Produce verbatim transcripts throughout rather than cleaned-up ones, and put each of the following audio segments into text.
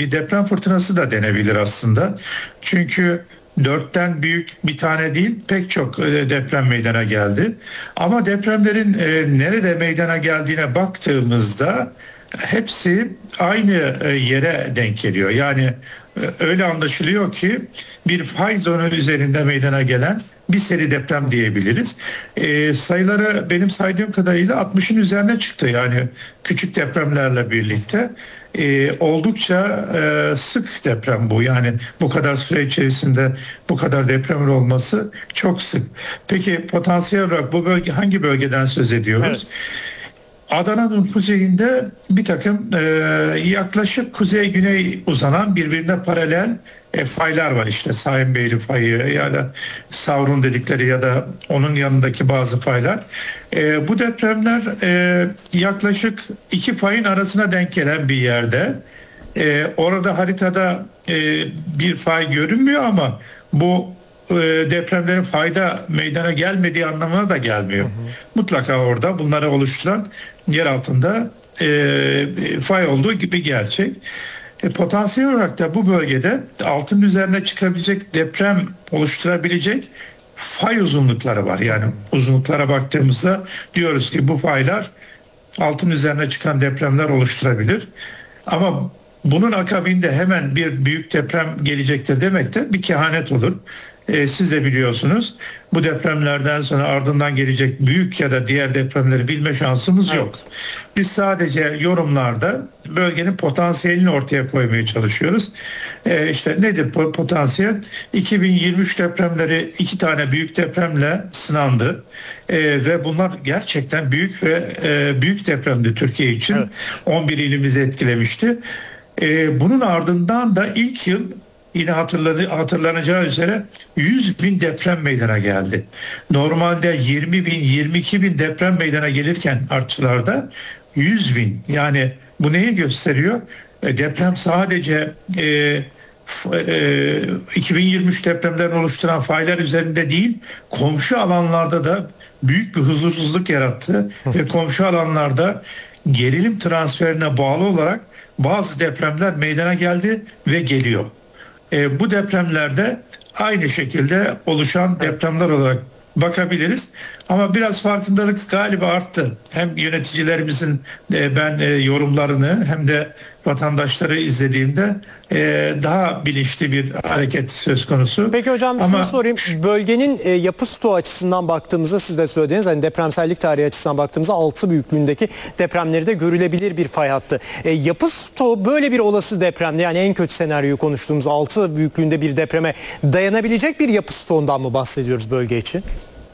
bir deprem fırtınası da denebilir aslında. Çünkü dörtten büyük bir tane değil, pek çok e, deprem meydana geldi. Ama depremlerin e, nerede meydana geldiğine baktığımızda hepsi aynı e, yere denk geliyor. Yani e, öyle anlaşılıyor ki bir fay zonu üzerinde meydana gelen bir seri deprem diyebiliriz. E, sayıları benim saydığım kadarıyla altmışın üzerine çıktı. Yani küçük depremlerle birlikte. E, oldukça e, sık deprem bu. Yani bu kadar süre içerisinde bu kadar depremin olması çok sık. Peki potansiyel olarak bu bölge hangi bölgeden söz ediyoruz? Evet. Adana'nın kuzeyinde bir takım e, yaklaşık kuzey-güney uzanan birbirine paralel e, faylar var. İşte Saimbeyli fayı ya da Savrun dedikleri ya da onun yanındaki bazı faylar. E, bu depremler e, yaklaşık iki fayın arasına denk gelen bir yerde. E, orada haritada e, bir fay görünmüyor ama bu e, depremlerin fayda meydana gelmediği anlamına da gelmiyor. Hı hı. Mutlaka orada bunları oluşturan yer altında e, e, fay olduğu gibi gerçek. E, potansiyel olarak da bu bölgede altının üzerine çıkabilecek deprem oluşturabilecek fay uzunlukları var. Yani uzunluklara baktığımızda diyoruz ki bu faylar altın üzerine çıkan depremler oluşturabilir. Ama bunun akabinde hemen bir büyük deprem gelecektir demek de bir kehanet olur. E, siz de biliyorsunuz bu depremlerden sonra ardından gelecek büyük ya da diğer depremleri bilme şansımız Evet. yok. Biz sadece yorumlarda bölgenin potansiyelini ortaya koymaya çalışıyoruz. E, işte nedir potansiyel? iki bin yirmi üç depremleri iki tane büyük depremle sınandı. E, ve bunlar gerçekten büyük ve e, büyük depremdi Türkiye için. Evet. on bir ilimizi etkilemişti. E, bunun ardından da ilk yıl yine hatırladı, hatırlanacağı üzere yüz bin deprem meydana geldi. Normalde yirmi bin, yirmi iki bin deprem meydana gelirken artçılarda yüz bin. Yani bu neyi gösteriyor? E, deprem sadece e, e, iki bin yirmi üç depremlerini oluşturan faylar üzerinde değil, komşu alanlarda da büyük bir huzursuzluk yarattı ve komşu alanlarda gerilim transferine bağlı olarak bazı depremler meydana geldi ve geliyor. E, bu depremlerde aynı şekilde oluşan depremler olarak bakabiliriz. Ama biraz farkındalık galiba arttı. Hem yöneticilerimizin e, ben e, yorumlarını hem de vatandaşları izlediğimde e, daha bilinçli bir hareket söz konusu. Peki hocam şunu Ama sorayım. Bölgenin e, yapı stoğu açısından baktığımızda siz de söylediğiniz hani depremsellik tarihi açısından baktığımızda altı büyüklüğündeki depremleri de görülebilir bir fay hattı. E, yapı stoğu böyle bir olası depremde yani en kötü senaryoyu konuştuğumuz altı büyüklüğünde bir depreme dayanabilecek bir yapı stoğundan mı bahsediyoruz bölge için?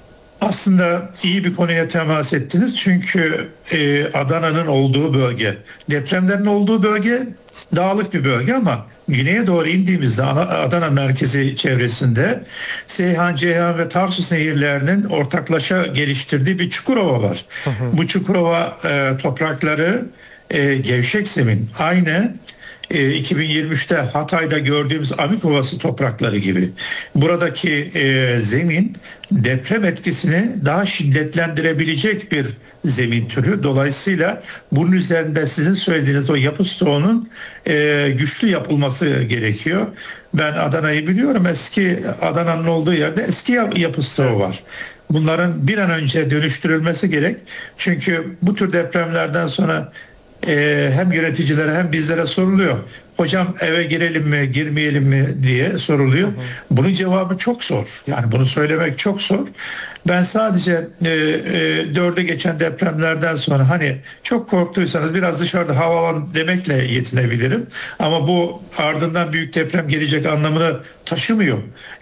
Aslında iyi bir konuya temas ettiniz çünkü e, Adana'nın olduğu bölge, depremlerin olduğu bölge dağlık bir bölge ama güneye doğru indiğimizde Adana merkezi çevresinde Seyhan, Ceyhan ve Tarsus nehirlerinin ortaklaşa geliştirdiği bir Çukurova var. Hı hı. Bu Çukurova e, toprakları e, gevşek zemin, aynı E, iki bin yirmi üçte Hatay'da gördüğümüz Amik Ovası toprakları gibi. Buradaki e, zemin deprem etkisini daha şiddetlendirebilecek bir zemin türü. Dolayısıyla bunun üzerinde sizin söylediğiniz o yapı stoğunun e, güçlü yapılması gerekiyor. Ben Adana'yı biliyorum. Eski Adana'nın olduğu yerde eski yapı stoğu var. Bunların bir an önce dönüştürülmesi gerek. Çünkü bu tür depremlerden sonra Ee, hem yöneticilere hem bizlere soruluyor. Hocam eve girelim mi, girmeyelim mi diye soruluyor. Hı hı. Bunun cevabı çok zor. Yani bunu söylemek çok zor. Ben sadece e, e, dörde geçen depremlerden sonra hani çok korktuysanız biraz dışarıda havalan demekle yetinebilirim. Ama bu ardından büyük deprem gelecek anlamını taşımıyor.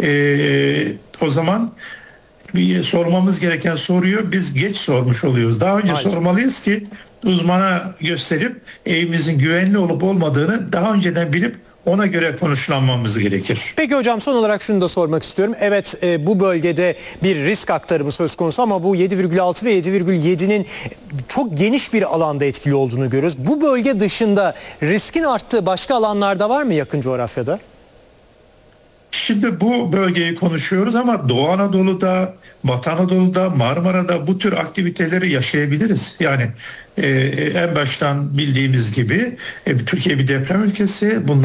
E, o zaman bir sormamız gereken soruyu biz geç sormuş oluyoruz. Daha önce Maalesef. sormalıyız ki uzmana gösterip evimizin güvenli olup olmadığını daha önceden bilip ona göre konuşlanmamız gerekir. Peki hocam son olarak şunu da sormak istiyorum. Evet e, bu bölgede bir risk aktarımı söz konusu ama bu yedi virgül altı ve yedi virgül yedinin çok geniş bir alanda etkili olduğunu görüyoruz. Bu bölge dışında riskin arttığı başka alanlarda var mı yakın coğrafyada? Şimdi bu bölgeyi konuşuyoruz ama Doğu Anadolu'da, Batı Anadolu'da, Marmara'da bu tür aktiviteleri yaşayabiliriz. Yani e, en baştan bildiğimiz gibi e, Türkiye bir deprem ülkesi. Bunlar